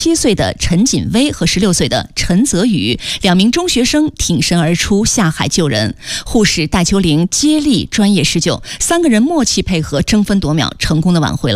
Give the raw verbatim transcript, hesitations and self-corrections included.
七岁的陈锦威和十六岁的陈泽宇两名中学生挺身而出下海救人，护士戴秋玲接力专业施救，三个人默契配合，争分夺秒，成功的挽回了